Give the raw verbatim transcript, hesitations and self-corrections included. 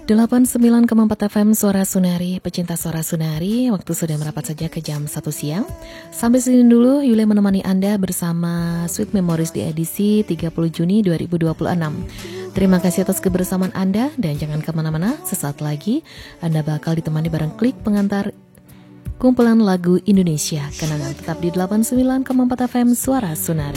delapan puluh sembilan koma empat F M Suara Sunari, pecinta Suara Sunari. Waktu sudah merapat saja ke jam satu siang. Sampai sini dulu Yulia menemani Anda bersama Sweet Memories di edisi tiga puluh Juni dua ribu dua puluh enam. Terima kasih atas kebersamaan Anda. Dan jangan kemana-mana, sesaat lagi Anda bakal ditemani bareng klik pengantar kumpulan lagu Indonesia Kenangan. Tetap di delapan puluh sembilan koma empat F M Suara Sunari.